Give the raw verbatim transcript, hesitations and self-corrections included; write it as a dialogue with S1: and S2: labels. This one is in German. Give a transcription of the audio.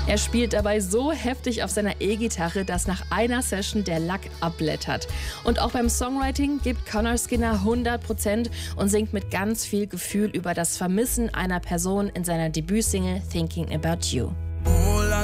S1: Er spielt dabei so heftig auf seiner E-Gitarre, dass nach einer Session der Lack abblättert. Und auch beim Songwriting gibt Conor Skinner hundert Prozent und singt mit ganz viel Gefühl über das Vermissen einer Person in seiner Debütsingle Thinking About You.